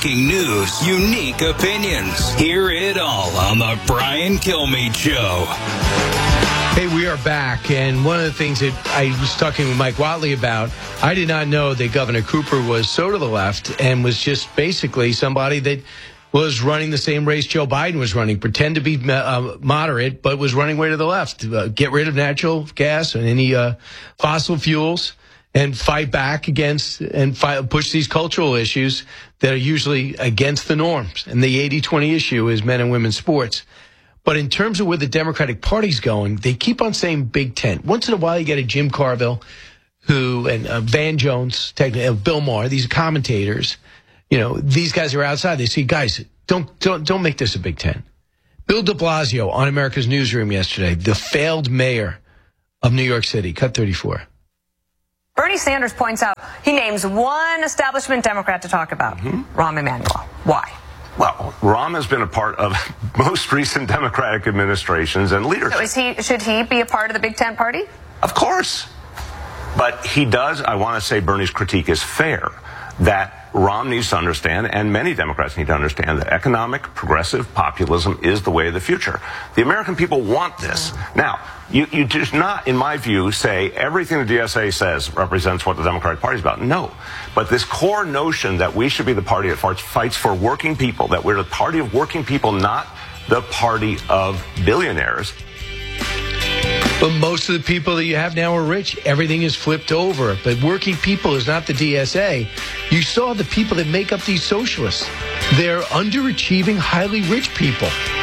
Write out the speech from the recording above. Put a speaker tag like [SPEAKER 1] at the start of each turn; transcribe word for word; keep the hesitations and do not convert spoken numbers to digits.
[SPEAKER 1] breaking news, unique opinions. Hear it all on the Brian Kilmeade Show.
[SPEAKER 2] Hey, we are back, and one of the things that I was talking with Mike Watley about, I did not know that Governor Cooper was so to the left and was just basically somebody that was running the same race Joe Biden was running, pretend to be uh, moderate, but was running way to the left. Uh, get rid of natural gas and any uh, fossil fuels and fight back against and fight, push these cultural issues that are usually against the norms. And the eighty twenty issue is men and women's sports. But in terms of where the Democratic Party's going, they keep on saying Big Tent. Once in a while, you get a Jim Carville, who and uh, Van Jones, technically, uh, Bill Maher. These are commentators. You know, these guys are outside. They say, guys, don't don't don't make this a Big Tent. Bill de Blasio on America's Newsroom yesterday, the failed mayor of New York City. Cut thirty-four.
[SPEAKER 3] Bernie Sanders points out he names one establishment Democrat to talk about, mm-hmm. Rahm Emanuel. Why?
[SPEAKER 4] Well, Rahm has been a part of most recent Democratic administrations and leadership.
[SPEAKER 3] So is he, should he be a part of the Big Tent party?
[SPEAKER 4] Of course. But he does, I want to say Bernie's critique is fair, that Rahm needs to understand, and many Democrats need to understand, that economic progressive populism is the way of the future. The American people want this. Now, you, you just not, in my view, say everything the D S A says represents what the Democratic Party is about. No. But this core notion that we should be the party that fights for working people, that we're the party of working people, not the party of billionaires.
[SPEAKER 2] But most of the people that you have now are rich. Everything is flipped over. But working people is not the D S A. You saw the people that make up these socialists. They're underachieving, highly rich people.